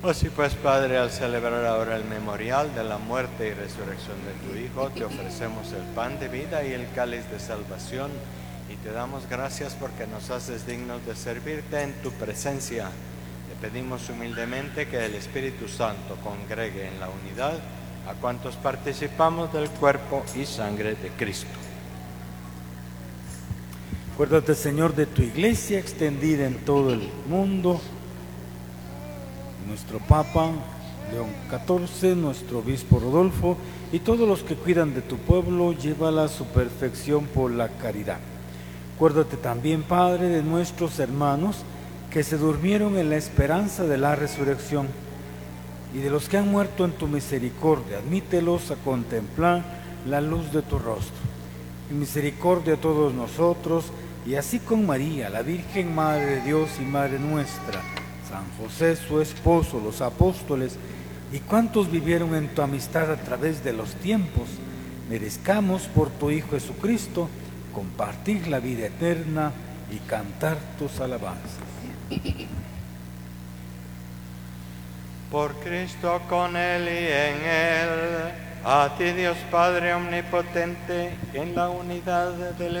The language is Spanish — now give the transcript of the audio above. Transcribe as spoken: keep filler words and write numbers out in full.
Así pues, Padre, al celebrar ahora el memorial de la muerte y resurrección de tu Hijo, te ofrecemos el pan de vida y el cáliz de salvación, y te damos gracias porque nos haces dignos de servirte en tu presencia. Te pedimos humildemente que el Espíritu Santo congregue en la unidad a cuantos participamos del cuerpo y sangre de Cristo. Acuérdate, Señor, de tu iglesia extendida en todo el mundo, nuestro Papa León catorce, nuestro obispo Rodolfo y todos los que cuidan de tu pueblo, llévala a su perfección por la caridad. Acuérdate también, Padre, de nuestros hermanos que se durmieron en la esperanza de la resurrección y de los que han muerto en tu misericordia. Admítelos a contemplar la luz de tu rostro. En misericordia a todos nosotros, y así con María, la Virgen Madre de Dios y Madre nuestra, San José, su esposo, los apóstoles, y cuantos vivieron en tu amistad a través de los tiempos, merezcamos por tu Hijo Jesucristo compartir la vida eterna y cantar tus alabanzas. Por Cristo, con Él y en Él, a ti Dios Padre Omnipotente, en la unidad del